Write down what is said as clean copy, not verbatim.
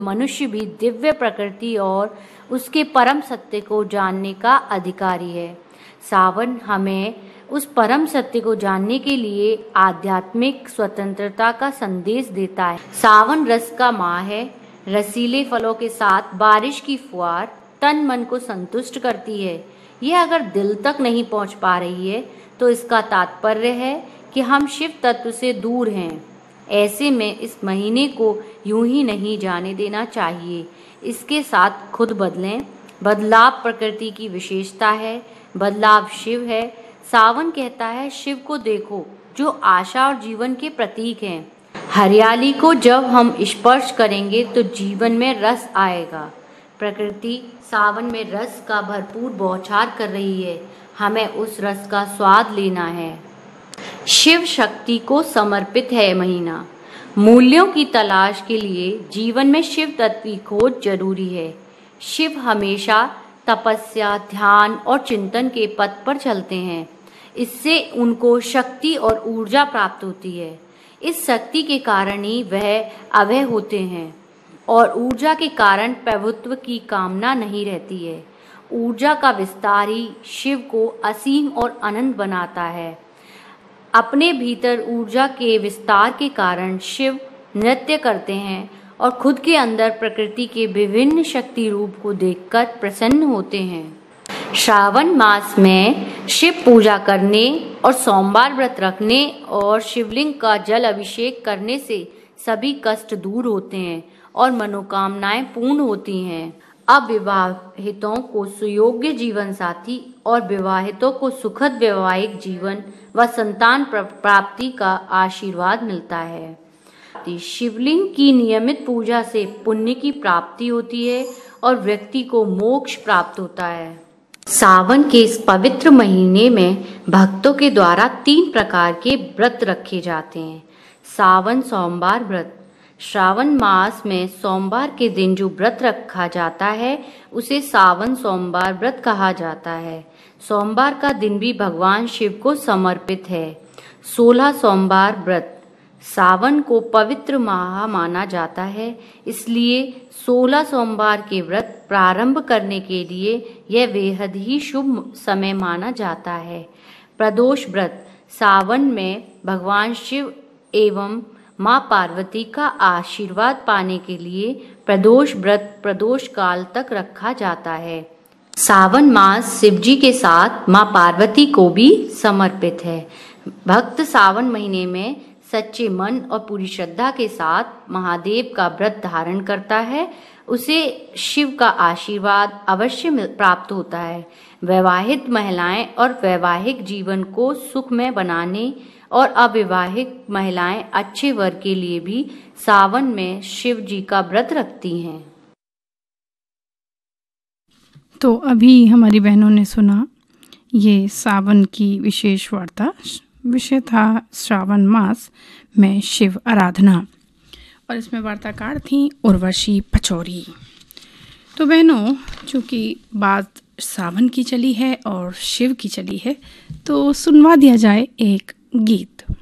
मनुष्य भी दिव्य प्रकृति और उसके परम सत्य को जानने का अधिकारी है। सावन हमें उस परम सत्य को जानने के लिए आध्यात्मिक स्वतंत्रता का संदेश देता है। सावन रस का माह है। रसीले फलों के साथ बारिश की फुहार तन मन को संतुष्ट करती है। यह अगर दिल तक नहीं पहुंच पा रही है तो इसका तात्पर्य है कि हम शिव तत्व से दूर हैं। ऐसे में इस महीने को यूं ही नहीं जाने देना चाहिए। इसके साथ खुद बदलें। बदलाव प्रकृति की विशेषता है। बदलाव शिव है। सावन कहता है, शिव को देखो जो आशा और जीवन के प्रतीक हैं। हरियाली को जब हम स्पर्श करेंगे तो जीवन में रस आएगा। प्रकृति सावन में रस का भरपूर बौछार कर रही है। हमें उस रस का स्वाद लेना है। शिव शक्ति को समर्पित है महीना। मूल्यों की तलाश के लिए जीवन में शिव तत्व की खोज जरूरी है। शिव हमेशा तपस्या, ध्यान और चिंतन के पथ पर चलते हैं। इससे उनको शक्ति और ऊर्जा प्राप्त होती है। इस शक्ति के कारण ही वह अभय होते हैं और ऊर्जा के कारण प्रभुत्व की कामना नहीं रहती है। ऊर्जा का विस्तार ही शिव को असीम और अनंत बनाता है। अपने भीतर ऊर्जा के विस्तार के कारण शिव नृत्य करते हैं और खुद के अंदर प्रकृति के विभिन्न शक्ति रूप को देखकर प्रसन्न होते हैं। श्रावण मास में शिव पूजा करने और सोमवार व्रत रखने और शिवलिंग का जल अभिषेक करने से सभी कष्ट दूर होते हैं और मनोकामनाएं पूर्ण होती हैं। अविवाहितों को सुयोग्य जीवन साथी और विवाहितों को सुखद वैवाहिक जीवन व संतान प्राप्ति का आशीर्वाद मिलता है। शिवलिंग की नियमित पूजा से पुण्य की प्राप्ति होती है और व्यक्ति को मोक्ष प्राप्त होता है। सावन के इस पवित्र महीने में भक्तों के द्वारा 3 प्रकार के व्रत रखे जाते हैं। सावन सोमवार व्रत। श्रावण मास में सोमवार के दिन जो व्रत रखा जाता है उसे सावन सोमवार व्रत कहा जाता है। सोमवार का दिन भी भगवान शिव को समर्पित है। 16 सोमवार व्रत। सावन को पवित्र माह माना जाता है, इसलिए 16 सोमवार के व्रत प्रारंभ करने के लिए यह बेहद ही शुभ समय माना जाता है। प्रदोष व्रत। सावन में भगवान शिव एवं माँ पार्वती का आशीर्वाद पाने के लिए प्रदोष व्रत प्रदोष काल तक रखा जाता है। सावन मास शिवजी के साथ माँ पार्वती को भी समर्पित है। भक्त सावन महीने में सच्चे मन और पूरी श्रद्धा के साथ महादेव का व्रत धारण करता है, उसे शिव का आशीर्वाद अवश्य प्राप्त होता है। वैवाहिक महिलाएं और वैवाहिक जीवन को सुखमय बनाने और अविवाहित महिलाएं अच्छे वर के लिए भी सावन में शिव जी का व्रत रखती हैं। तो अभी हमारी बहनों ने सुना ये सावन की विशेष वार्ता। विषय था श्रावण मास में शिव आराधना और इसमें वार्ताकार थी उर्वशी पचौरी। तो बहनों, चूँकि बात सावन की चली है और शिव की चली है तो सुनवा दिया जाए एक गीत।